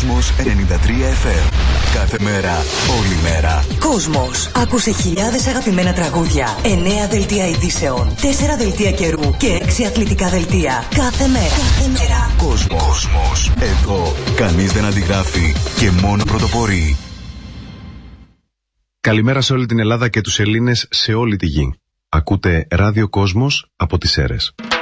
Κόσμος 93 FM. Κάθε μέρα, όλη μέρα. Κόσμος. Άκουσε χιλιάδες αγαπημένα τραγούδια, 9 δελτία ειδήσεων, 4 δελτία καιρού και 6 αθλητικά δελτία. Κάθε μέρα. Κόσμος. Εδώ κανείς δεν αντιγράφει και μόνο πρωτοπορεί. Καλημέρα σε όλη την Ελλάδα και τους Ελλήνες σε όλη τη γη. Ακούτε Ράδιο Κόσμος από τις Σέρρες.